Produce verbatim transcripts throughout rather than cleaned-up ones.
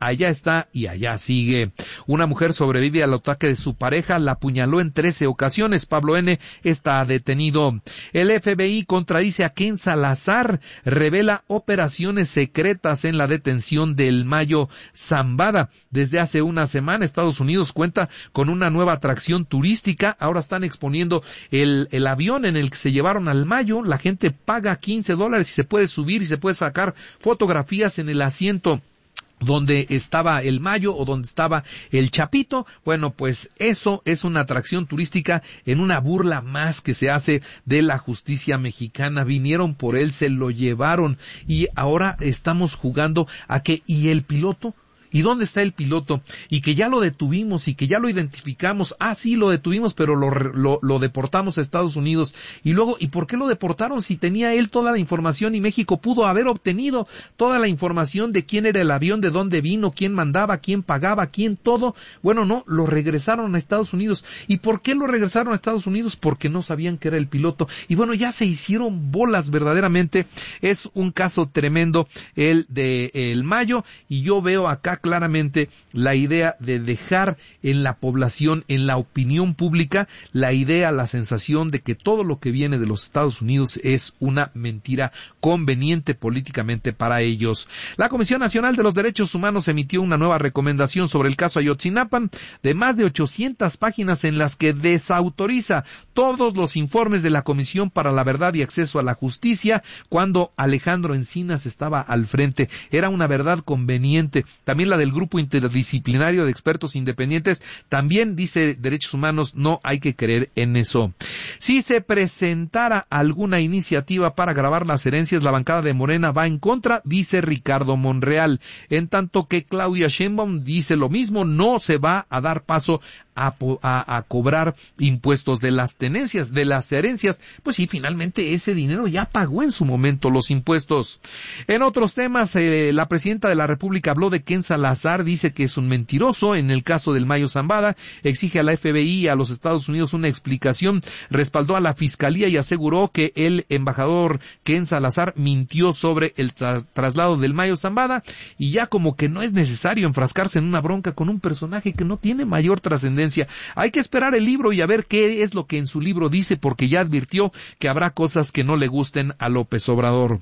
allá está y allá sigue. Una mujer sobrevive al ataque de su pareja, la apuñaló en trece ocasiones. Pablo N. está detenido. El F B I contradice a Ken Salazar, revela operaciones secretas en la detención del Mayo Zambada. Desde hace una semana Estados Unidos cuenta con una nueva atracción turística. Ahora están exponiendo el, el avión en el que se llevaron al Mayo. La gente paga quince dólares y se puede subir y se puede sacar fotografías en el asiento donde estaba el Mayo o donde estaba el Chapito. Bueno, pues eso es una atracción turística en una burla más que se hace de la justicia mexicana. Vinieron por él, se lo llevaron y ahora estamos jugando a que, ¿y el piloto? ¿Y dónde está el piloto? Y que ya lo detuvimos y que ya lo identificamos. Ah, sí, lo detuvimos, pero lo, lo, lo deportamos a Estados Unidos. Y luego, ¿y por qué lo deportaron si tenía él toda la información y México pudo haber obtenido toda la información de quién era el avión, de dónde vino, quién mandaba, quién pagaba, quién todo? Bueno, no, lo regresaron a Estados Unidos. ¿Y por qué lo regresaron a Estados Unidos? Porque no sabían que era el piloto. Y bueno, ya se hicieron bolas verdaderamente. Es un caso tremendo el de el Mayo y yo veo acá claramente la idea de dejar en la población, en la opinión pública, la idea, la sensación de que todo lo que viene de los Estados Unidos es una mentira conveniente políticamente para ellos. La Comisión Nacional de los Derechos Humanos emitió una nueva recomendación sobre el caso Ayotzinapa de más de ochocientas páginas en las que desautoriza todos los informes de la Comisión para la Verdad y Acceso a la Justicia cuando Alejandro Encinas estaba al frente. Era una verdad conveniente. También la del Grupo Interdisciplinario de Expertos Independientes también dice Derechos Humanos, no hay que creer en eso. Si se presentara alguna iniciativa para grabar las herencias, la bancada de Morena va en contra, dice Ricardo Monreal. En tanto que Claudia Sheinbaum dice lo mismo, no se va a dar paso a, a, a cobrar impuestos de las tenencias, de las herencias. Pues sí, finalmente ese dinero ya pagó en su momento los impuestos. En otros temas, eh, la presidenta de la República habló de Ken Salazar, dice que es un mentiroso en el caso del Mayo Zambada, exige a la F B I y a los Estados Unidos una explicación, respaldó a la Fiscalía y aseguró que el embajador Ken Salazar mintió sobre el tra- traslado del Mayo Zambada y ya como que no es necesario enfrascarse en una bronca con un personaje que no tiene mayor trascendencia. Hay que esperar el libro y a ver qué es lo que en su libro dice, porque ya advirtió que habrá cosas que no le gusten a López Obrador.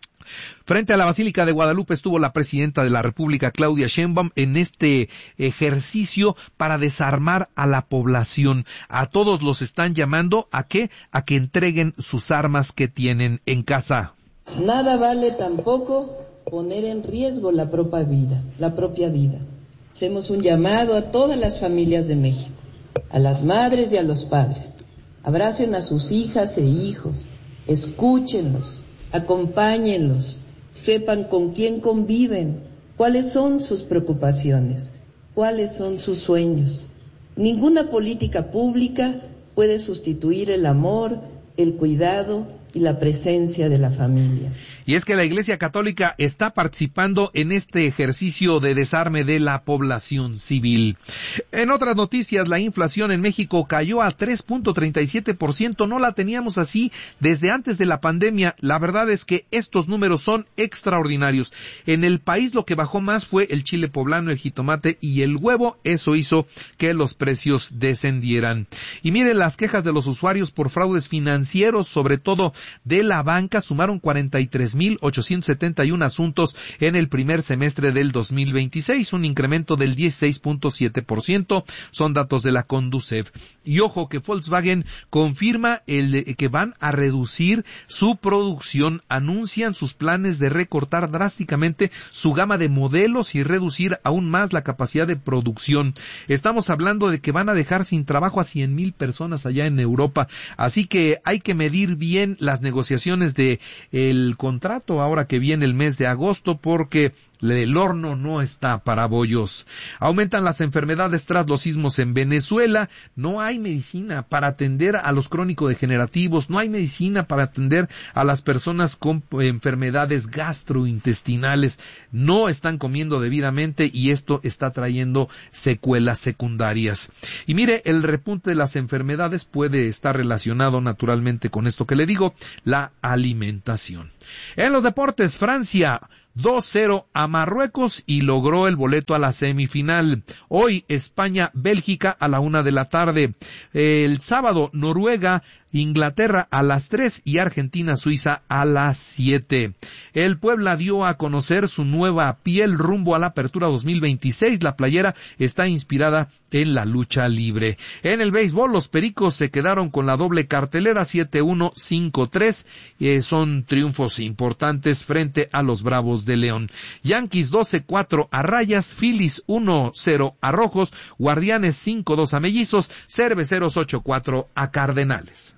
Frente a la Basílica de Guadalupe estuvo la presidenta de la República, Claudia Sheinbaum, en este ejercicio para desarmar a la población. A todos los están llamando a qué, a que entreguen sus armas que tienen en casa. Nada vale tampoco poner en riesgo la propia vida, la propia vida. Hacemos un llamado a todas las familias de México, a las madres y a los padres. Abracen a sus hijas e hijos, escúchenlos, acompáñenlos, sepan con quién conviven, cuáles son sus preocupaciones, cuáles son sus sueños. Ninguna política pública puede sustituir el amor, el cuidado y la presencia de la familia. Y es que la Iglesia Católica está participando en este ejercicio de desarme de la población civil. En otras noticias, la inflación en México cayó a tres punto treinta y siete por ciento. No la teníamos así desde antes de la pandemia. La verdad es que estos números son extraordinarios. En el país lo que bajó más fue el chile poblano, el jitomate y el huevo. Eso hizo que los precios descendieran. Y miren, las quejas de los usuarios por fraudes financieros, sobre todo de la banca, sumaron cuarenta y tres mil ochocientos setenta y uno asuntos en el primer semestre del dos mil veintiséis, un incremento del dieciséis punto siete por ciento, son datos de la Conducef. Y ojo que Volkswagen confirma el que van a reducir su producción, anuncian sus planes de recortar drásticamente su gama de modelos y reducir aún más la capacidad de producción. Estamos hablando de que van a dejar sin trabajo a cien mil personas allá en Europa, así que hay que medir bien las negociaciones de el contrato ahora que viene el mes de agosto, porque el horno no está para bollos. Aumentan las enfermedades tras los sismos en Venezuela. No hay medicina para atender a los crónico-degenerativos, no hay medicina para atender a las personas con enfermedades gastrointestinales. No están comiendo debidamente y esto está trayendo secuelas secundarias. Y mire, el repunte de las enfermedades puede estar relacionado naturalmente con esto que le digo, la alimentación. En los deportes, Francia dos cero a Marruecos y logró el boleto a la semifinal. Hoy España-Bélgica a la una de la tarde. El sábado Noruega Inglaterra a las tres y Argentina-Suiza a las siete. El Puebla dio a conocer su nueva piel rumbo a la Apertura dos mil veintiséis. La playera está inspirada en la lucha libre. En el béisbol, los Pericos se quedaron con la doble cartelera siete uno, cinco tres. Eh, son triunfos importantes frente a los Bravos de León. Yankees doce cuatro a Rayas, Phillies uno cero a Rojos, Guardianes cinco dos a Mellizos, Cerveceros ocho cuatro a Cardenales.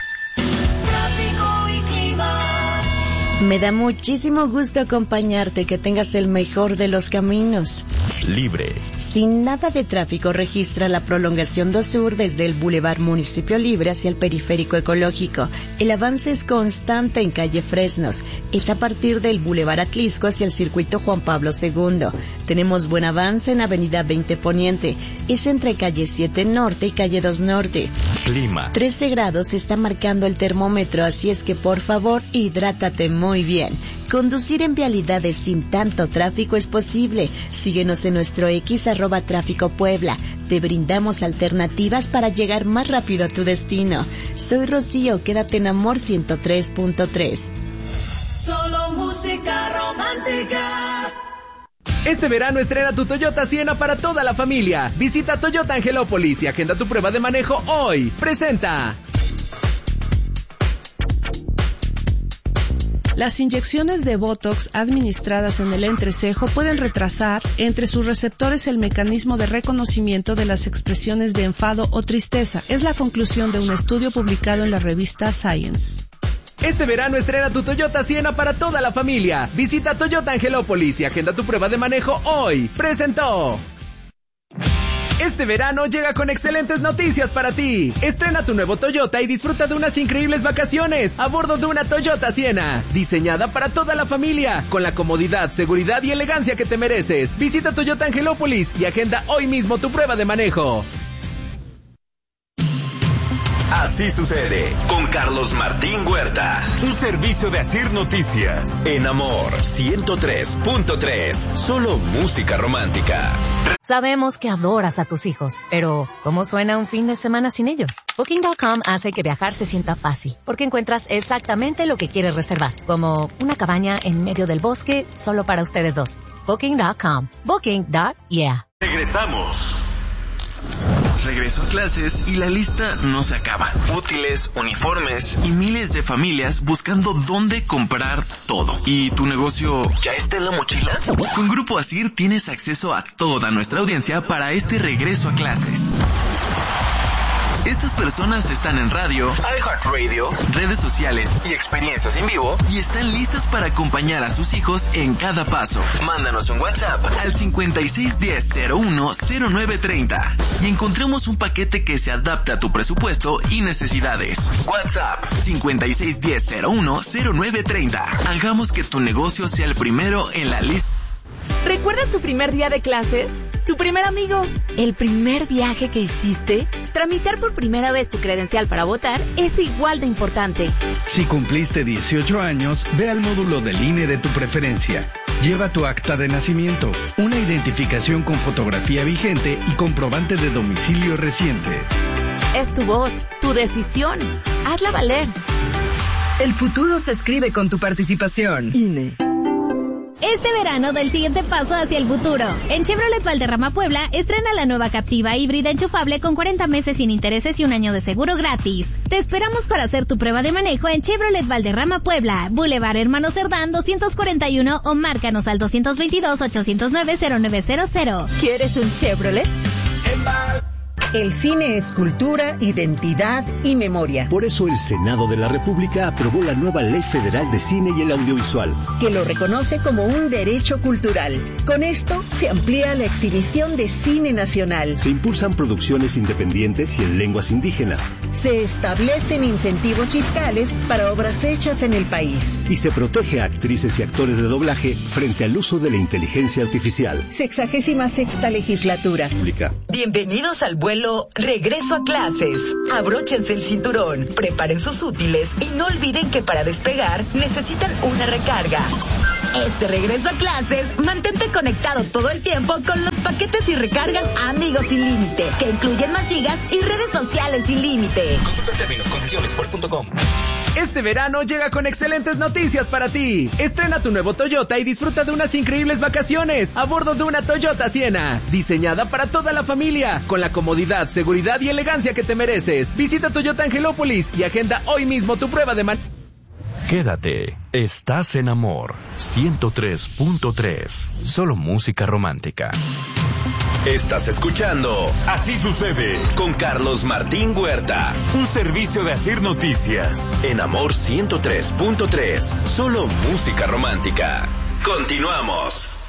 Me da muchísimo gusto acompañarte, que tengas el mejor de los caminos. Libre. Sin nada de tráfico, registra la prolongación dos Sur desde el Boulevard Municipio Libre hacia el Periférico Ecológico. El avance es constante en calle Fresnos. Es a partir del Boulevard Atlisco hacia el Circuito Juan Pablo segundo. Tenemos buen avance en Avenida veinte Poniente. Es entre calle siete Norte y calle dos Norte. Clima. trece grados está marcando el termómetro, así es que por favor, hidrátate muy Muy bien. Conducir en vialidades sin tanto tráfico es posible. Síguenos en nuestro X arroba Tráfico Puebla. Te brindamos alternativas para llegar más rápido a tu destino. Soy Rocío, quédate en Amor ciento tres punto tres. Solo música romántica. Este verano estrena tu Toyota Siena para toda la familia. Visita Toyota Angelópolis y agenda tu prueba de manejo hoy. Presenta. Las inyecciones de Botox administradas en el entrecejo pueden retrasar entre sus receptores el mecanismo de reconocimiento de las expresiones de enfado o tristeza. Es la conclusión de un estudio publicado en la revista Science. Este verano estrena tu Toyota Siena para toda la familia. Visita Toyota Angelópolis y agenda tu prueba de manejo hoy. Presentó. Este verano llega con excelentes noticias para ti. Estrena tu nuevo Toyota y disfruta de unas increíbles vacaciones a bordo de una Toyota Siena, diseñada para toda la familia, con la comodidad, seguridad y elegancia que te mereces. Visita Toyota Angelópolis y agenda hoy mismo tu prueba de manejo. Así sucede con Carlos Martín Huerta. Un servicio de Asir Noticias. En Amor ciento tres punto tres. Solo música romántica. Sabemos que adoras a tus hijos, pero ¿cómo suena un fin de semana sin ellos? Booking punto com hace que viajar se sienta fácil, porque encuentras exactamente lo que quieres reservar, como una cabaña en medio del bosque solo para ustedes dos. Booking punto com. Booking. Yeah. Regresamos. Regreso a clases y la lista no se acaba. Útiles, uniformes y miles de familias buscando dónde comprar todo. ¿Y tu negocio ya está en la mochila? Con Grupo Asir tienes acceso a toda nuestra audiencia para este regreso a clases. Estas personas están en radio, iHeartRadio, redes sociales y experiencias en vivo y están listas para acompañar a sus hijos en cada paso. Mándanos un WhatsApp al cincuenta y seis diez cero uno cero nueve treinta y encontremos un paquete que se adapte a tu presupuesto y necesidades. WhatsApp cincuenta y seis diez cero uno cero nueve treinta. Hagamos que tu negocio sea el primero en la lista. ¿Recuerdas tu primer día de clases? ¿Tu primer amigo? ¿El primer viaje que hiciste? Tramitar por primera vez tu credencial para votar es igual de importante. Si cumpliste dieciocho años, ve al módulo del I N E de tu preferencia. Lleva tu acta de nacimiento, una identificación con fotografía vigente y comprobante de domicilio reciente. Es tu voz, tu decisión. Hazla valer. El futuro se escribe con tu participación. I N E. Este verano da el siguiente paso hacia el futuro. En Chevrolet Valderrama Puebla estrena la nueva Captiva híbrida enchufable con cuarenta meses sin intereses y un año de seguro gratis. Te esperamos para hacer tu prueba de manejo en Chevrolet Valderrama Puebla, Boulevard Hermano Cerdán doscientos cuarenta y uno o márcanos al dos dos dos, ocho cero nueve, cero nueve cero cero. ¿Quieres un Chevrolet? El cine es cultura, identidad y memoria. Por eso el Senado de la República aprobó la nueva Ley Federal de Cine y el Audiovisual, que lo reconoce como un derecho cultural. Con esto se amplía la exhibición de cine nacional. Se impulsan producciones independientes y en lenguas indígenas. Se establecen incentivos fiscales para obras hechas en el país. Y se protege a actrices y actores de doblaje frente al uso de la inteligencia artificial. Sexagésima sexta legislatura. Publica. Bienvenidos al vuelo Regreso a Clases. Abróchense el cinturón, preparen sus útiles y no olviden que para despegar necesitan una recarga. Este regreso a clases, mantente conectado todo el tiempo con los paquetes y recargas Amigos sin límite, que incluyen más gigas y redes sociales sin límite. Consulta términos, condiciones por punto com. Este verano llega con excelentes noticias para ti. Estrena tu nuevo Toyota y disfruta de unas increíbles vacaciones a bordo de una Toyota Siena, diseñada para toda la familia, con la comodidad, seguridad y elegancia que te mereces. Visita Toyota Angelópolis y agenda hoy mismo tu prueba de manejo. Quédate, estás en Amor ciento tres punto tres, solo música romántica. Estás escuchando Así Sucede con Carlos Martín Huerta, un servicio de Asir Noticias en Amor ciento tres punto tres, solo música romántica. Continuamos.